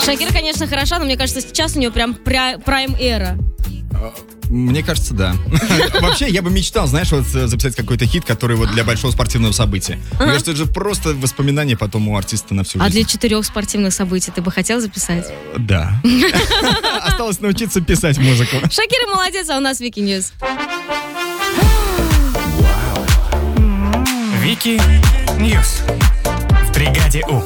Шакира, конечно, хороша, но мне кажется, сейчас у нее прям прайм-эра. Мне кажется, да. Вообще, я бы мечтал, знаешь, вот записать какой-то хит, который вот для большого спортивного события. Мне кажется, это же просто воспоминания потом у артиста на всю жизнь. А для 4 спортивных событий ты бы хотел записать? Да. Осталось научиться писать музыку. Шакира молодец, а у нас Вики Ньюс. Вики Ньюс в бригаде У.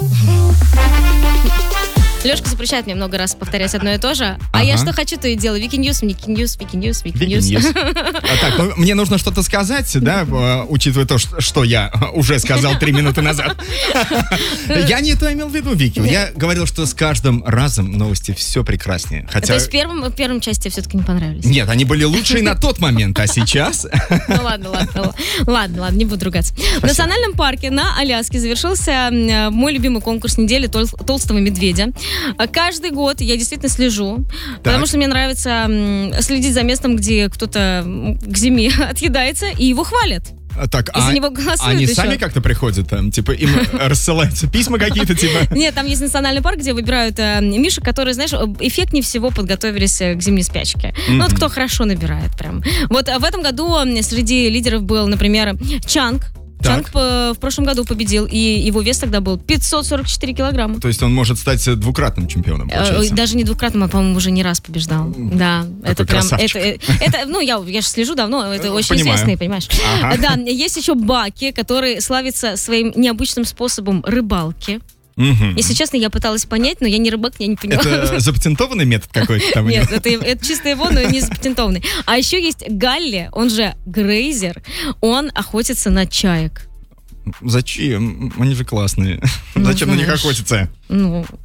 Лешка запрещает мне много раз повторять одно и то же. А я что хочу, то и делаю. Вики Ньюс, Вики Ньюс, Вики Ньюс, Вики Ньюс. Так, ну, мне нужно что-то сказать, да, учитывая то, что я уже сказал 3 минуты назад. Я не это имел в виду, Вики. Я говорил, что с каждым разом новости все прекраснее. То есть в первом части тебе все-таки не понравились? Нет, они были лучшие на тот момент, а сейчас... Ну ладно, не буду ругаться. В национальном парке на Аляске завершился мой любимый конкурс недели толстого медведя. Каждый год я действительно слежу, потому что мне нравится следить за местом, где кто-то к зиме отъедается, и его хвалят. Так, и за него голосуют они еще. сами как-то приходят, там, типа, им рассылаются письма какие-то, типа? Нет, там есть национальный парк, где выбирают мишек, которые, знаешь, эффектнее всего подготовились к зимней спячке. Ну, вот кто хорошо набирает прям. Вот в этом году среди лидеров был, например, Чанг. Чанг в прошлом году победил, и его вес тогда был 544 килограмма. То есть он может стать двукратным чемпионом, получается? Даже не двукратным, а, по-моему, уже не раз побеждал. Да, это прям... Ну, я же слежу давно, это очень известный, понимаешь? Да, есть еще Баки, который славится своим необычным способом рыбалки. Если честно, я пыталась понять, но я не рыбак, я не поняла. Это запатентованный метод какой-то там? Нет, это чисто его, но не запатентованный. А еще есть Галли, он же Грейзер, он охотится на чаек. Зачем? Они же классные. Зачем на них охотиться? Ну,